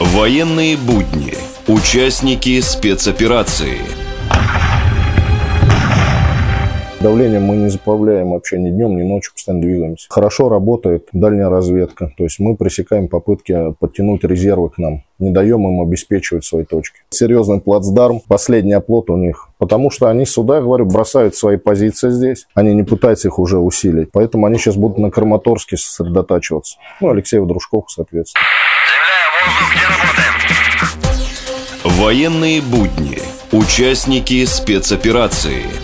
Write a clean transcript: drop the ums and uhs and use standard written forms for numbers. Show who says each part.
Speaker 1: Военные будни. Участники спецоперации.
Speaker 2: Давление мы не заправляем вообще ни днем, ни ночью, постоянно двигаемся. Хорошо работает дальняя разведка. То есть мы пресекаем попытки подтянуть резервы к нам. Не даем им обеспечивать свои точки. Серьезный плацдарм, последний оплот у них. Потому что они сюда, говорю, бросают свои позиции здесь. Они не пытаются их уже усилить. Поэтому они сейчас будут на Краматорске сосредотачиваться. Алексеев, Дружков, соответственно.
Speaker 3: Заявляю, воздух, где работаем?
Speaker 1: Военные будни. Участники спецоперации.